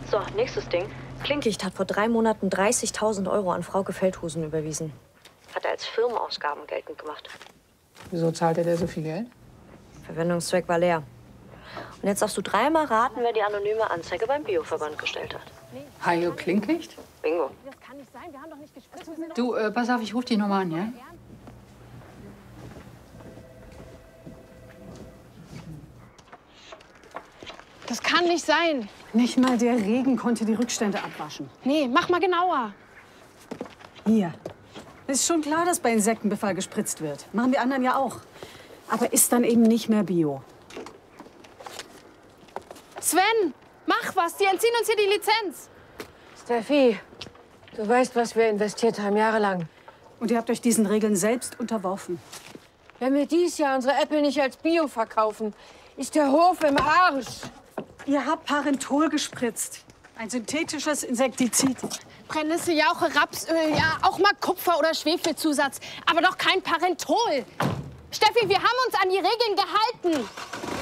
So, nächstes Ding. Klinkicht hat vor 3 Monaten 30.000 € an Frauke Feldhusen überwiesen. Hat er als Firmenausgaben geltend gemacht. Wieso zahlte der so viel Geld? Verwendungszweck war leer. Und jetzt darfst du 3-mal raten, wer die anonyme Anzeige beim Bioverband gestellt hat. Hajo Klinkicht? Bingo. Das kann nicht sein, wir haben doch nicht gespritzt. Du, pass auf, ich ruf dich nochmal an, ja? Das kann nicht sein. Nicht mal der Regen konnte die Rückstände abwaschen. Nee, mach mal genauer. Hier. Ist schon klar, dass bei Insektenbefall gespritzt wird. Machen wir anderen ja auch. Aber ist dann eben nicht mehr Bio. Sven, mach was, die entziehen uns hier die Lizenz. Steffi, du weißt, was wir investiert haben, jahrelang. Und ihr habt euch diesen Regeln selbst unterworfen. Wenn wir dieses Jahr unsere Äpfel nicht als Bio verkaufen, ist der Hof im Arsch. Ihr habt Parenthol gespritzt. Ein synthetisches Insektizid. Brennnessel, Jauche, Rapsöl, ja, auch mal Kupfer- oder Schwefelzusatz. Aber doch kein Parenthol. Steffi, wir haben uns an die Regeln gehalten.